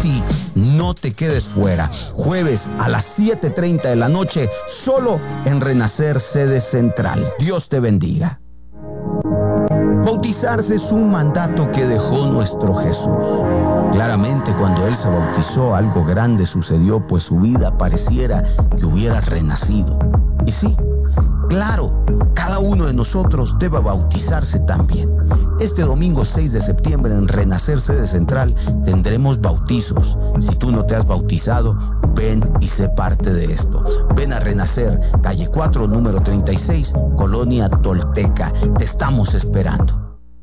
ti. No te quedes fuera. Jueves a las 7:30 de la noche, solo en Renacer Sede Central. Dios te bendiga. Bautizarse es un mandato que dejó nuestro Jesús. Claramente, cuando Él se bautizó, algo grande sucedió, pues su vida pareciera que hubiera renacido. Y sí, claro, cada uno de nosotros debe bautizarse también. Este domingo 6 de septiembre en Renacer Sede Central tendremos bautizos. Si tú no te has bautizado, ven y sé parte de esto. Ven a Renacer, calle 4, número 36, Colonia Tolteca. Te estamos esperando.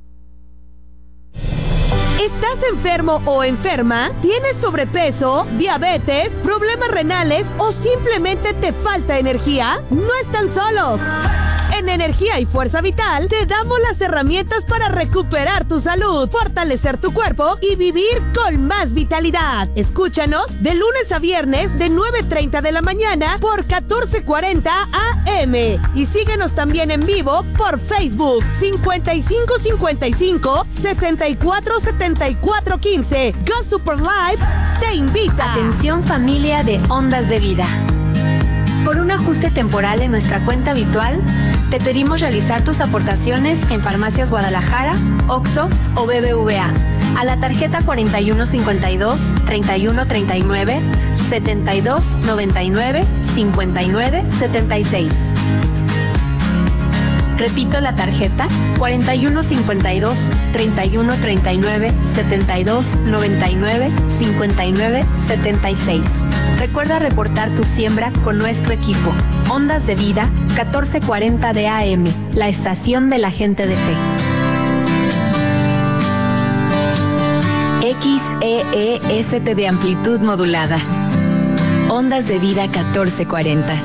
¿Estás enfermo o enferma? ¿Tienes sobrepeso, diabetes, problemas renales o simplemente te falta energía? No están solos. En Energía y Fuerza Vital te damos las herramientas para recuperar tu salud, fortalecer tu cuerpo y vivir con más vitalidad. Escúchanos de lunes a viernes de 9:30 de la mañana por 14:40 AM. Y síguenos también en vivo por Facebook 5555 64 74 15. Go Super Live te invita. Atención familia de Ondas de Vida. Por un ajuste temporal en nuestra cuenta habitual, te pedimos realizar tus aportaciones en Farmacias Guadalajara, OXXO o BBVA a la tarjeta 4152 3139 7299 5976. Repito la tarjeta 4152 3139 7299 5976. Recuerda reportar tu siembra con nuestro equipo. Ondas de Vida, 1440 de AM, la estación de la gente de fe. XEEST de amplitud modulada. Ondas de Vida 1440.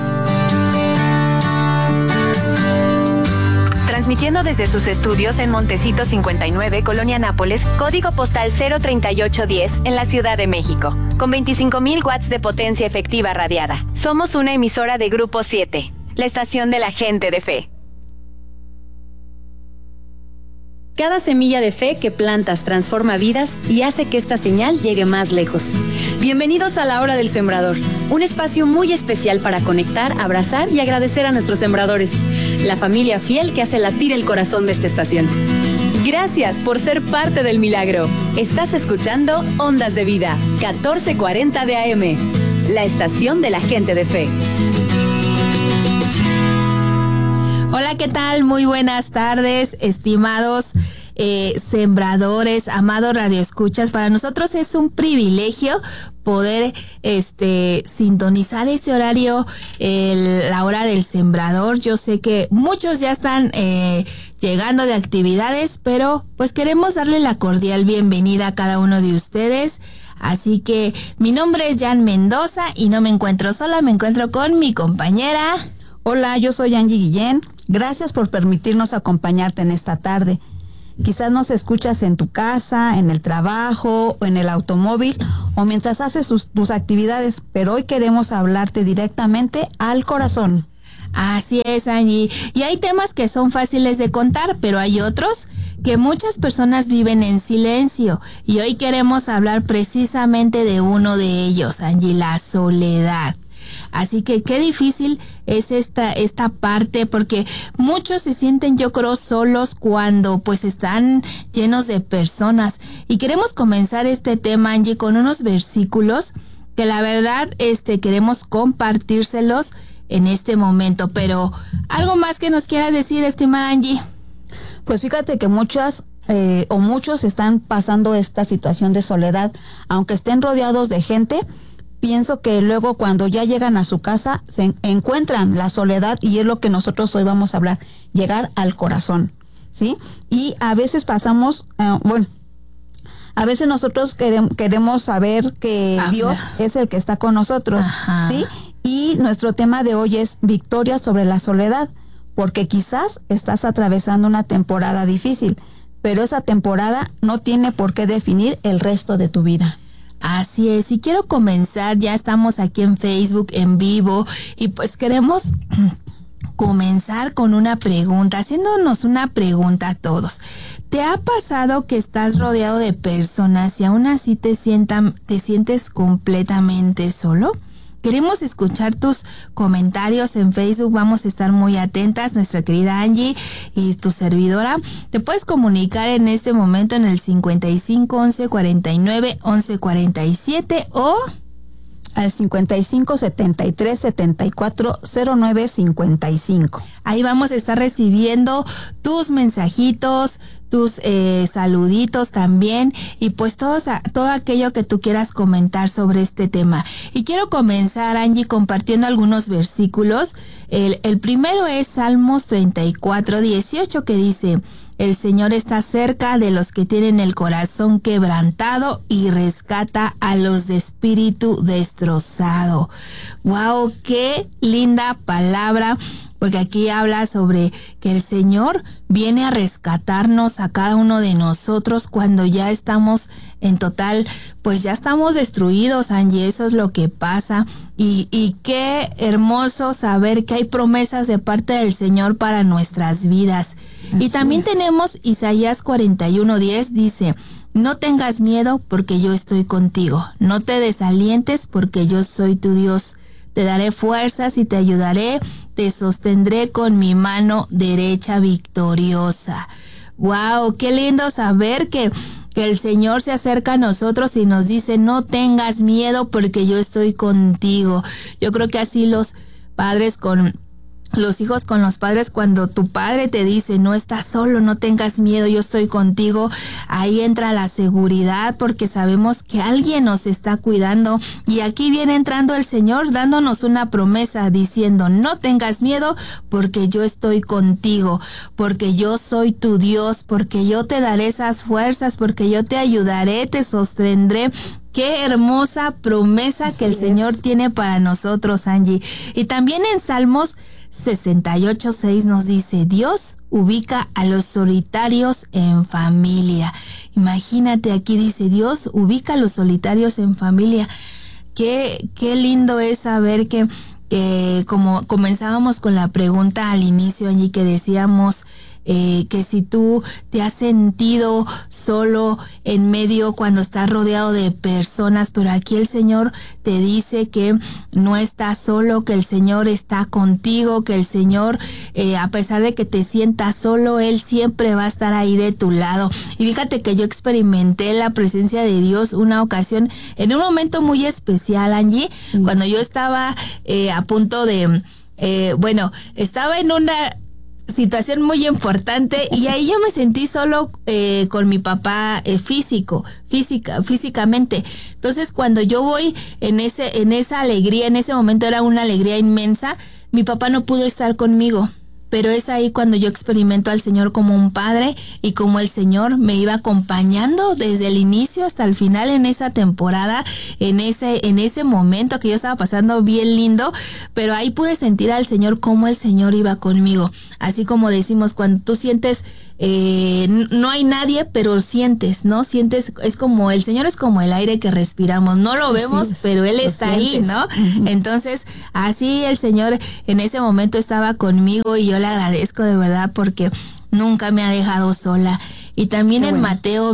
Transmitiendo desde sus estudios en Montecito 59, Colonia Nápoles, código postal 03810, en la Ciudad de México, con 25,000 watts de potencia efectiva radiada. Somos una emisora de Grupo 7, la estación de la gente de fe. Cada semilla de fe que plantas transforma vidas y hace que esta señal llegue más lejos. Bienvenidos a la Hora del Sembrador, un espacio muy especial para conectar, abrazar y agradecer a nuestros sembradores, la familia fiel que hace latir el corazón de esta estación. Gracias por ser parte del milagro. Estás escuchando Ondas de Vida, 1440 de AM, la estación de la gente de fe. Hola, ¿qué tal? Muy buenas tardes, estimados sembradores, amados radioescuchas. Para nosotros es un privilegio poder sintonizar ese horario, la hora del sembrador. Yo sé que muchos ya están llegando de actividades, pero pues queremos darle la cordial bienvenida a cada uno de ustedes. Así que mi nombre es Jan Mendoza y no me encuentro sola, me encuentro con mi compañera. Hola, yo soy Angie Guillén. Gracias por permitirnos acompañarte en esta tarde. Quizás nos escuchas en tu casa, en el trabajo o en el automóvil o mientras haces tus actividades, pero hoy queremos hablarte directamente al corazón. Así es, Angie. Y hay temas que son fáciles de contar, pero hay otros que muchas personas viven en silencio. Y hoy queremos hablar precisamente de uno de ellos, Angie, la soledad. Así que qué difícil es esta parte, porque muchos se sienten, yo creo, solos cuando pues están llenos de personas. Y queremos comenzar este tema, Angie, con unos versículos que la verdad queremos compartírselos en este momento. Pero algo más que nos quieras decir, estimada Angie. Pues fíjate que muchos están pasando esta situación de soledad, aunque estén rodeados de gente. Pienso que luego cuando ya llegan a su casa se encuentran la soledad, y es lo que nosotros hoy vamos a hablar, llegar al corazón, ¿sí? Y a veces pasamos, a veces nosotros queremos saber que Dios es el que está con nosotros, ¿sí? Y nuestro tema de hoy es victoria sobre la soledad, porque quizás estás atravesando una temporada difícil, pero esa temporada no tiene por qué definir el resto de tu vida. Así es, y quiero comenzar, ya estamos aquí en Facebook en vivo y pues queremos comenzar con una pregunta, haciéndonos una pregunta a todos. ¿Te ¿Te ha pasado que estás rodeado de personas y aún así te sientes completamente solo? Queremos escuchar tus comentarios en Facebook, vamos a estar muy atentas, nuestra querida Angie y tu servidora. Te puedes comunicar en este momento en el 55 11 49 11 47 o al 55 73 74 09 55. Ahí vamos a estar recibiendo tus mensajitos, tus saluditos también y pues todo aquello que tú quieras comentar sobre este tema. Y quiero comenzar, Angie, compartiendo algunos versículos. El primero es Salmos 34, 18, que dice: el Señor está cerca de los que tienen el corazón quebrantado y rescata a los de espíritu destrozado. ¡Wow! ¡Qué linda palabra! Porque aquí habla sobre que el Señor viene a rescatarnos a cada uno de nosotros cuando ya estamos en total, pues ya estamos destruidos, Angie, eso es lo que pasa. Y qué hermoso saber que hay promesas de parte del Señor para nuestras vidas. Así y también tenemos Isaías 41:10, dice: no tengas miedo porque yo estoy contigo, no te desalientes porque yo soy tu Dios. Te daré fuerzas y te ayudaré, te sostendré con mi mano derecha victoriosa. ¡Wow! ¡Qué lindo saber que el Señor se acerca a nosotros y nos dice: no tengas miedo porque yo estoy contigo! Yo creo que así los padres con los hijos con los padres, cuando tu padre te dice: no estás solo, no tengas miedo, yo estoy contigo, ahí entra la seguridad porque sabemos que alguien nos está cuidando. Y aquí viene entrando el Señor dándonos una promesa diciendo: no tengas miedo porque yo estoy contigo, porque yo soy tu Dios, porque yo te daré esas fuerzas, porque yo te ayudaré, te sostendré. Qué hermosa promesa que el Señor tiene para nosotros, Angie. Y también en Salmos 68:6 nos dice: Dios ubica a los solitarios en familia. Imagínate, aquí dice: Dios ubica a los solitarios en familia. Qué lindo es saber que como comenzábamos con la pregunta al inicio, Angie, que decíamos que si tú te has sentido solo en medio cuando estás rodeado de personas, pero aquí el Señor te dice que no estás solo, que el Señor está contigo, que el Señor, a pesar de que te sientas solo, Él siempre va a estar ahí de tu lado. Y fíjate que yo experimenté la presencia de Dios una ocasión, en un momento muy especial, Angie, cuando yo estaba a punto de, estaba en una situación muy importante y ahí yo me sentí solo con mi papá físicamente. Entonces cuando yo voy en esa alegría, en ese momento era una alegría inmensa, mi papá no pudo estar conmigo. Pero es ahí cuando yo experimento al Señor como un padre y como el Señor me iba acompañando desde el inicio hasta el final en esa temporada, en ese momento que yo estaba pasando bien lindo, pero ahí pude sentir al Señor como el Señor iba conmigo. Así como decimos, cuando tú sientes, no hay nadie, pero sientes, ¿no? Sientes, es como, el Señor es como el aire que respiramos, no lo vemos, pero Él está ahí, ¿no? Uh-huh. Entonces, así el Señor en ese momento estaba conmigo y yo le agradezco de verdad porque nunca me ha dejado sola. Y también en Mateo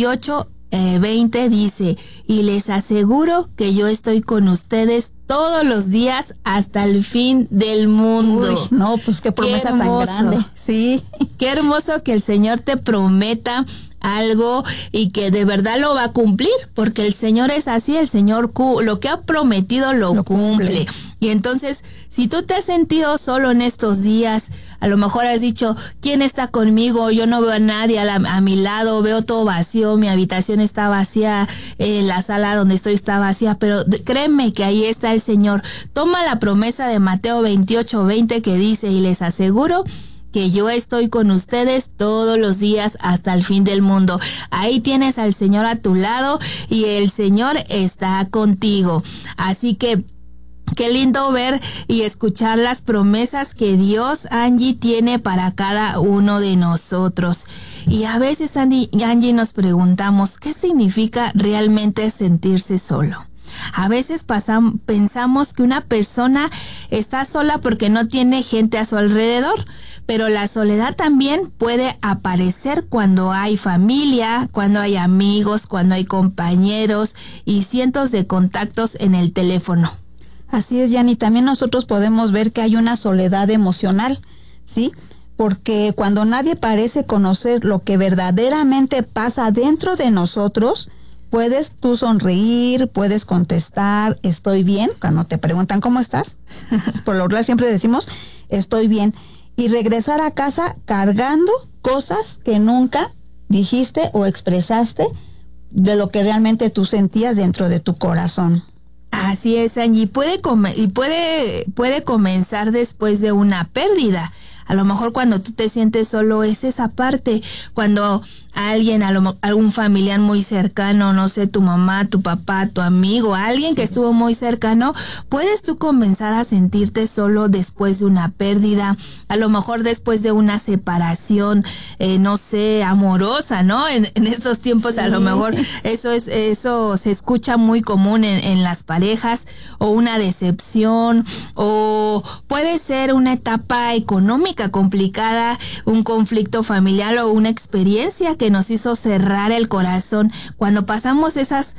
28:20 dice: y les aseguro que yo estoy con ustedes todos los días hasta el fin del mundo. Uy, no, pues qué promesa tan grande. Sí. Qué hermoso que el Señor te prometa algo y que de verdad lo va a cumplir, porque el Señor es así, el Señor lo que ha prometido lo cumple. Y entonces, si tú te has sentido solo en estos días, a lo mejor has dicho: ¿quién está conmigo? Yo no veo a nadie a mi lado, veo todo vacío, mi habitación está vacía, la sala donde estoy está vacía, pero créeme que ahí está el Señor. Toma la promesa de Mateo 28:20 que dice: y les aseguro que yo estoy con ustedes todos los días hasta el fin del mundo. Ahí tienes al Señor a tu lado y el Señor está contigo. Así que qué lindo ver y escuchar las promesas que Dios, Angie, tiene para cada uno de nosotros. Y a veces, Angie, nos preguntamos: ¿qué significa realmente sentirse solo? A veces pensamos que una persona está sola porque no tiene gente a su alrededor, Pero la soledad también puede aparecer cuando hay familia, cuando hay amigos, cuando hay compañeros y cientos de contactos en el teléfono. Así es, Yanni. También nosotros podemos ver que hay una soledad emocional, ¿sí? Porque cuando nadie parece conocer lo que verdaderamente pasa dentro de nosotros, puedes tú sonreír, puedes contestar, estoy bien, cuando te preguntan cómo estás. Por lo regular siempre decimos, estoy bien. Y regresar a casa cargando cosas que nunca dijiste o expresaste de lo que realmente tú sentías dentro de tu corazón. Así es, Angie. Puede comenzar después de una pérdida. A lo mejor cuando tú te sientes solo es esa parte, cuando alguien, algún familiar muy cercano, no sé, tu mamá, tu papá, tu amigo, alguien que estuvo muy cercano, puedes tú comenzar a sentirte solo después de una pérdida, a lo mejor después de una separación, no sé, amorosa, ¿no? En estos tiempos a lo mejor eso se escucha muy común en las parejas, o una decepción, o puede ser una etapa económica complicada, un conflicto familiar o una experiencia que nos hizo cerrar el corazón. Cuando pasamos esas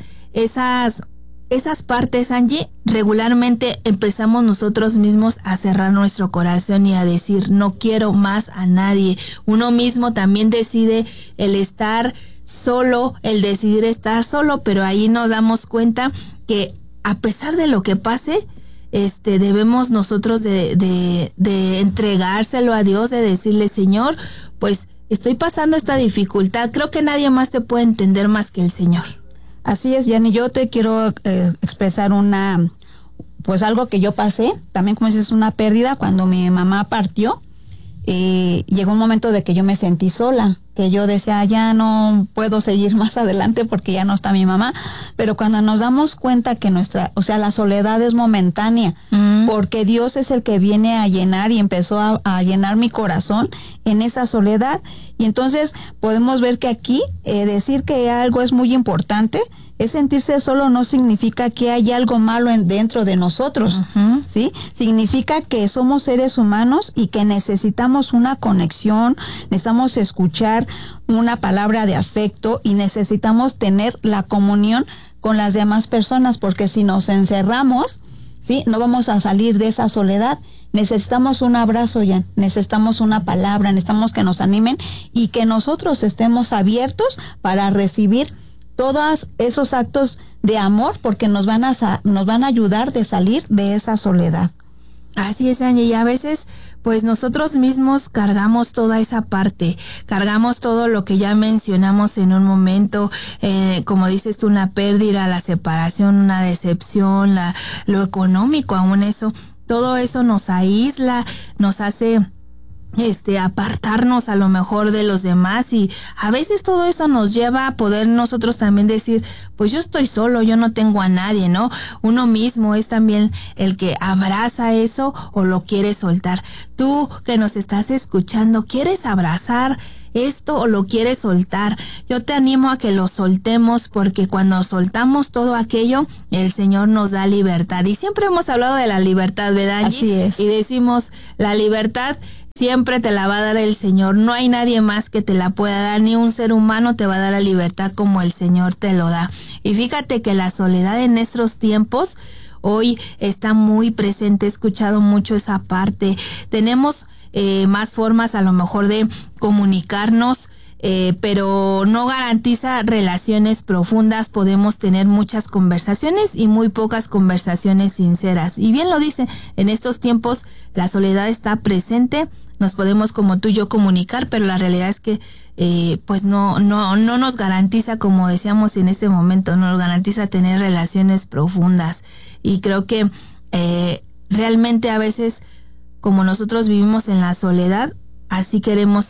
partes, Angie, regularmente empezamos nosotros mismos a cerrar nuestro corazón y a decir, no quiero más a nadie. Uno mismo también decide el estar solo, el decidir estar solo, pero ahí nos damos cuenta que a pesar de lo que pase, debemos nosotros de entregárselo a Dios, de decirle, Señor, pues estoy pasando esta dificultad, creo que nadie más te puede entender más que el Señor. Así es, Yanni, yo te quiero expresar algo que yo pasé, también como dices, una pérdida. Cuando mi mamá partió, llegó un momento de que yo me sentí sola, que yo decía, ya no puedo seguir más adelante porque ya no está mi mamá. Pero cuando nos damos cuenta que la soledad es momentánea, porque Dios es el que viene a llenar y empezó a llenar mi corazón en esa soledad. Y entonces podemos ver que aquí decir que algo es muy importante. Es sentirse solo no significa que hay algo malo dentro de nosotros, ¿sí? Significa que somos seres humanos y que necesitamos una conexión, necesitamos escuchar una palabra de afecto y necesitamos tener la comunión con las demás personas, porque si nos encerramos, ¿sí? No vamos a salir de esa soledad. Necesitamos un abrazo, Jan, necesitamos una palabra, necesitamos que nos animen y que nosotros estemos abiertos para recibir todos esos actos de amor, porque nos van a ayudar de salir de esa soledad. Así es, Angie, y a veces pues nosotros mismos cargamos toda esa parte, cargamos todo lo que ya mencionamos en un momento, como dices tú, una pérdida, la separación, una decepción, lo económico, aún eso, todo eso nos aísla, nos hace apartarnos a lo mejor de los demás, y a veces todo eso nos lleva a poder nosotros también decir, pues yo estoy solo, yo no tengo a nadie, ¿no? Uno mismo es también el que abraza eso o lo quiere soltar. Tú que nos estás escuchando, ¿quieres abrazar esto o lo quieres soltar? Yo te animo a que lo soltemos, porque cuando soltamos todo aquello, el Señor nos da libertad. Y siempre hemos hablado de la libertad, ¿verdad, Angie? Así es. Y decimos, la libertad siempre te la va a dar el Señor. No hay nadie más que te la pueda dar, ni un ser humano te va a dar la libertad como el Señor te lo da. Y fíjate que la soledad en nuestros tiempos hoy está muy presente. He escuchado mucho esa parte. Tenemos más formas a lo mejor de comunicarnos, pero no garantiza relaciones profundas. Podemos tener muchas conversaciones y muy pocas conversaciones sinceras. Y bien lo dice, en estos tiempos la soledad está presente. Nos podemos, como tú y yo, comunicar, pero la realidad es que pues no nos garantiza, como decíamos en este momento, no nos garantiza tener relaciones profundas. Y creo que realmente a veces, como nosotros vivimos en la soledad, así queremos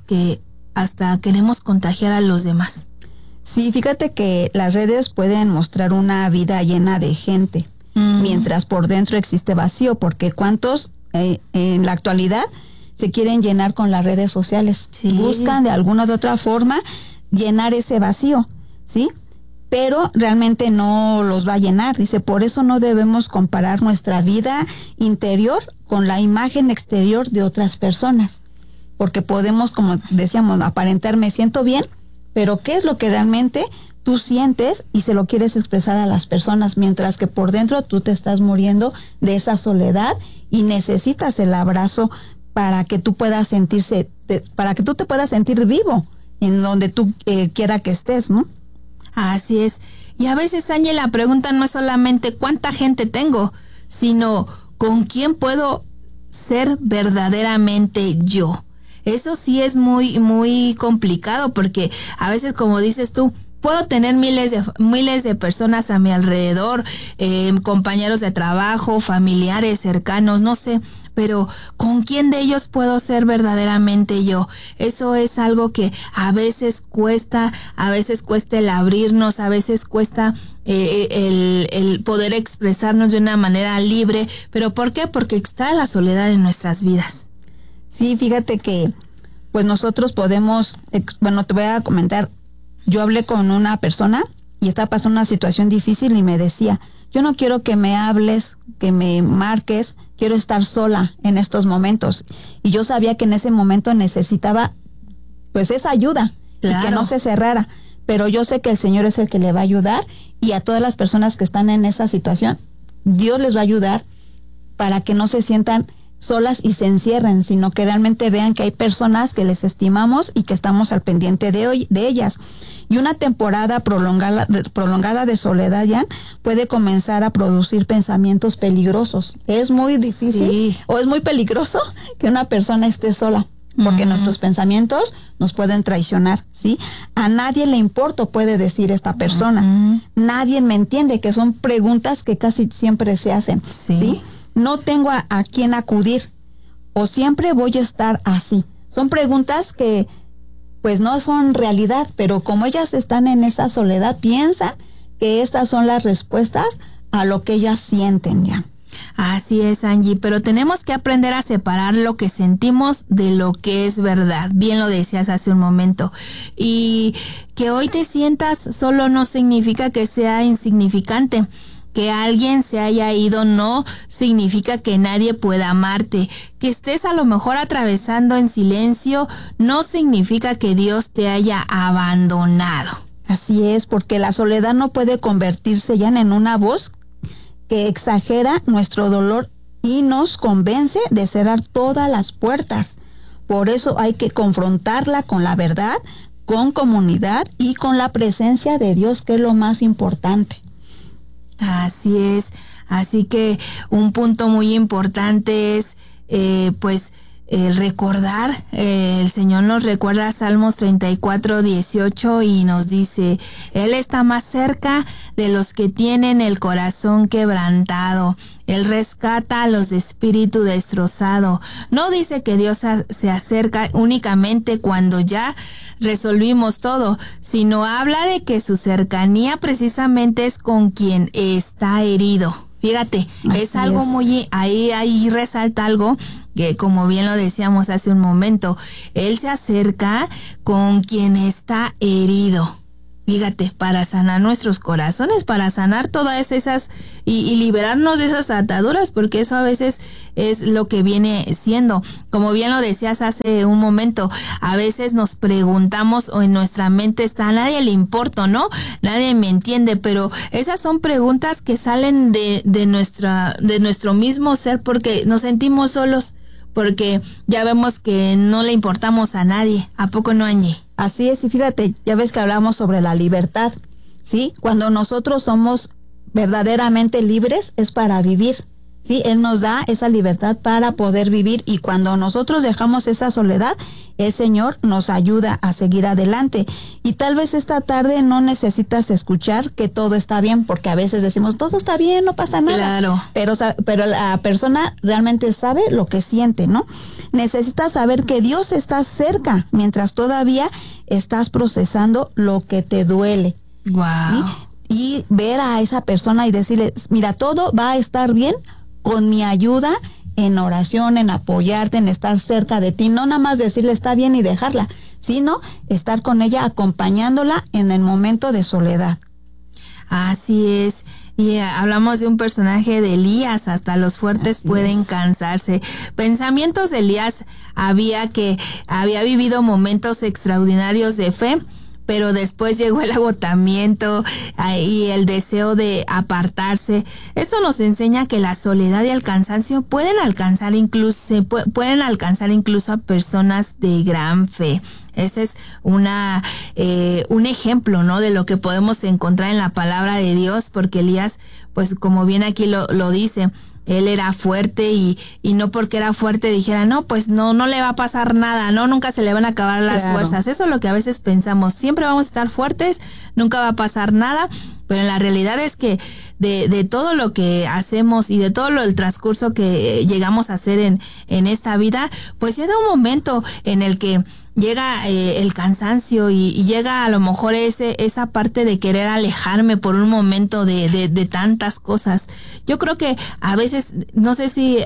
contagiar a los demás. Sí, fíjate que las redes pueden mostrar una vida llena de gente, mientras por dentro existe vacío, porque cuántos en la actualidad se quieren llenar con las redes sociales. Sí. Buscan de alguna u otra forma llenar ese vacío, ¿sí? Pero realmente no los va a llenar. Dice, por eso no debemos comparar nuestra vida interior con la imagen exterior de otras personas. porque podemos, como decíamos, aparentar me siento bien, pero ¿qué es lo que realmente tú sientes y se lo quieres expresar a las personas, mientras que por dentro tú te estás muriendo de esa soledad y necesitas el abrazo para que tú puedas para que tú te puedas sentir vivo en donde tú quiera que estés, ¿no? Así es. Y a veces, Angie, la pregunta no es solamente cuánta gente tengo, sino con quién puedo ser verdaderamente yo. Eso sí es muy, muy complicado, porque a veces, como dices tú, puedo tener miles de personas a mi alrededor, compañeros de trabajo, familiares, cercanos, no sé, pero ¿con quién de ellos puedo ser verdaderamente yo? Eso es algo que a veces cuesta el abrirnos, a veces cuesta el poder expresarnos de una manera libre. ¿Pero por qué? Porque está la soledad en nuestras vidas. Sí, fíjate que pues nosotros podemos, te voy a comentar, yo hablé con una persona y estaba pasando una situación difícil y me decía, yo no quiero que me hables, que me marques, quiero estar sola en estos momentos. Y yo sabía que en ese momento necesitaba pues esa ayuda, claro, y que no se cerrara. Pero yo sé que el Señor es el que le va a ayudar, y a todas las personas que están en esa situación, Dios les va a ayudar para que no se sientan solas y se encierren, sino que realmente vean que hay personas que les estimamos y que estamos al pendiente de ellas. Y una temporada prolongada de soledad, Jan, puede comenzar a producir pensamientos peligrosos. Es muy difícil, sí, o es muy peligroso que una persona esté sola, porque nuestros pensamientos nos pueden traicionar, ¿sí? A nadie le importo, puede decir esta persona. Nadie me entiende, que son preguntas que casi siempre se hacen, ¿sí? No tengo a quién acudir, o siempre voy a estar así. Son preguntas que pues no son realidad, pero como ellas están en esa soledad, piensan que estas son las respuestas a lo que ellas sienten, ya. Así es, Angie, pero tenemos que aprender a separar lo que sentimos de lo que es verdad. Bien lo decías hace un momento. Y que hoy te sientas solo no significa que sea insignificante. Que alguien se haya ido no significa que nadie pueda amarte. Que estés a lo mejor atravesando en silencio no significa que Dios te haya abandonado. Así es, porque la soledad no puede convertirse ya en una voz que exagera nuestro dolor y nos convence de cerrar todas las puertas. Por eso hay que confrontarla con la verdad, con comunidad y con la presencia de Dios, que es lo más importante. Así es, así que un punto muy importante es el recordar, el Señor nos recuerda Salmos 34:18 y nos dice, Él está más cerca de los que tienen el corazón quebrantado, Él rescata a los de espíritu destrozado. No dice que Dios se acerca únicamente cuando ya resolvimos todo, sino habla de que su cercanía precisamente es con quien está herido. Fíjate, es algo muy, ahí resalta algo que, como bien lo decíamos hace un momento, Él se acerca con quien está herido. Fíjate, para sanar nuestros corazones, para sanar todas esas y liberarnos de esas ataduras, porque eso a veces es lo que viene siendo. Como bien lo decías hace un momento, a veces nos preguntamos o en nuestra mente está, a nadie le importo, ¿no? Nadie me entiende, pero esas son preguntas que salen de nuestro mismo ser, porque nos sentimos solos, porque ya vemos que no le importamos a nadie. ¿A poco no, Angie? Así es, y fíjate, ya ves que hablamos sobre la libertad, ¿sí? Cuando nosotros somos verdaderamente libres es para vivir, ¿sí? Él nos da esa libertad para poder vivir, y cuando nosotros dejamos esa soledad, el Señor nos ayuda a seguir adelante. Y tal vez esta tarde no necesitas escuchar que todo está bien, porque a veces decimos, todo está bien, no pasa nada. Claro. Pero la persona realmente sabe lo que siente, ¿no? Necesitas saber que Dios está cerca mientras todavía estás procesando lo que te duele. Wow. ¿Sí? Y ver a esa persona y decirle, mira, todo va a estar bien con mi ayuda, en oración, en apoyarte, en estar cerca de ti. No nada más decirle está bien y dejarla, sino estar con ella, acompañándola en el momento de soledad. Así es. Y hablamos de un personaje de Elías, hasta los fuertes pueden cansarse. Pensamientos de Elías había vivido momentos extraordinarios de fe, pero después llegó el agotamiento y el deseo de apartarse. Esto nos enseña que la soledad y el cansancio pueden alcanzar incluso a personas de gran fe. Ese es un ejemplo, ¿no?, de lo que podemos encontrar en la palabra de Dios, porque Elías, pues como bien aquí lo dice, él era fuerte y no porque era fuerte dijera, no, pues no le va a pasar nada, no, nunca se le van a acabar las fuerzas. Eso es lo que a veces pensamos, siempre vamos a estar fuertes, nunca va a pasar nada, pero la realidad es que de todo lo que hacemos y de todo el transcurso que llegamos a hacer en esta vida, pues llega un momento en el que llega el cansancio y llega a lo mejor esa parte de querer alejarme por un momento de tantas cosas. Yo creo que a veces, no sé si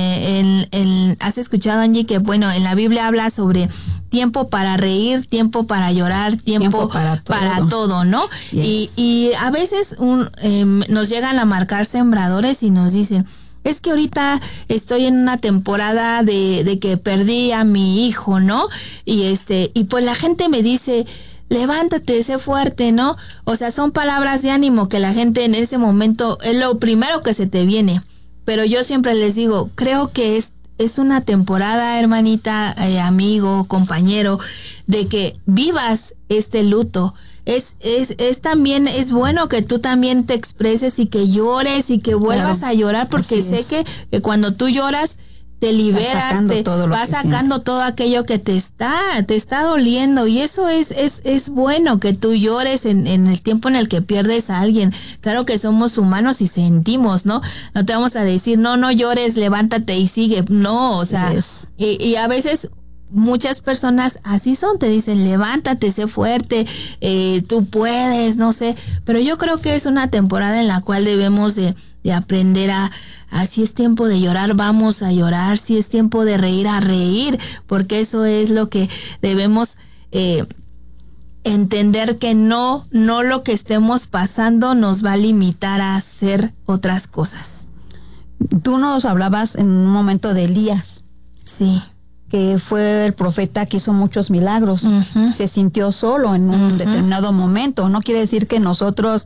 has escuchado, Angie, que bueno, en la Biblia habla sobre tiempo para reír, tiempo para llorar, tiempo para todo, ¿no? Yes. Y a veces nos llegan a marcar sembradores y nos dicen, es que ahorita estoy en una temporada de que perdí a mi hijo, ¿no? Y pues la gente me dice, levántate, sé fuerte, ¿no? O sea, son palabras de ánimo que la gente en ese momento es lo primero que se te viene. Pero yo siempre les digo, creo que es una temporada, hermanita, amigo, compañero, de que vivas este luto. Es también, es bueno que tú también te expreses y que llores y que vuelvas a llorar, porque sé que cuando tú lloras te liberas, vas sacando todo aquello que te está doliendo, y eso es bueno que tú llores en el tiempo en el que pierdes a alguien. Claro que somos humanos y sentimos, ¿no? No te vamos a decir, no llores, levántate y sigue. No, o sea, y a veces muchas personas así son, te dicen, levántate, sé fuerte, tú puedes, no sé, pero yo creo que es una temporada en la cual debemos de aprender si es tiempo de llorar, vamos a llorar, si es tiempo de reír, a reír, porque eso es lo que debemos entender, que no lo que estemos pasando nos va a limitar a hacer otras cosas. Tú nos hablabas en un momento de Elías. Sí. Que fue el profeta que hizo muchos milagros. Uh-huh. Se sintió solo en un determinado momento. No quiere decir que nosotros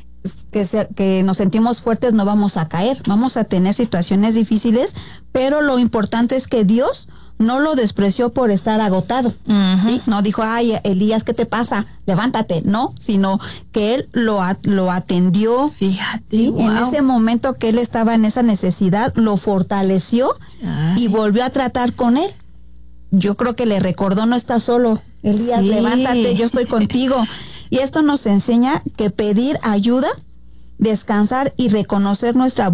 que nos sentimos fuertes no vamos a caer. Vamos a tener situaciones difíciles, pero lo importante es que Dios no lo despreció por estar agotado. Uh-huh. ¿Sí? No dijo, ay, Elías, ¿qué te pasa? Levántate. No, sino que él lo atendió. Fíjate, ¿sí? Wow. En ese momento que él estaba en esa necesidad, lo fortaleció. Ay. Y volvió a tratar con él. Yo creo que le recordó, no estás solo, Elías, levántate, yo estoy contigo. Y esto nos enseña que pedir ayuda, descansar y reconocer nuestra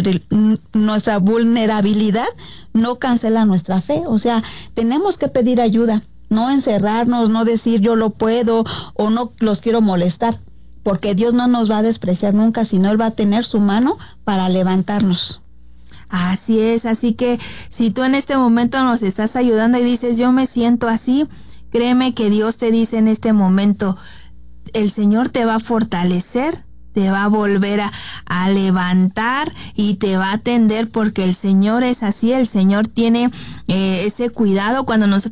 vulnerabilidad no cancela nuestra fe. O sea, tenemos que pedir ayuda, no encerrarnos, no decir yo lo puedo o no los quiero molestar, porque Dios no nos va a despreciar nunca, sino Él va a tener su mano para levantarnos. Así es, así que si tú en este momento nos estás ayudando y dices, yo me siento así, créeme que Dios te dice en este momento, el Señor te va a fortalecer, te va a volver a levantar y te va a atender, porque el Señor es así, el Señor tiene ese cuidado. Cuando nosotros